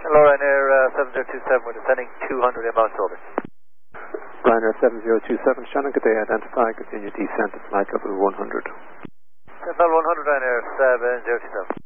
Hello, Ryanair 7027, we're descending 200 inbound, over. Ryanair 7027, Shannon, good day, identify, continue descent at flight level 100. Level 100, Ryanair 7027.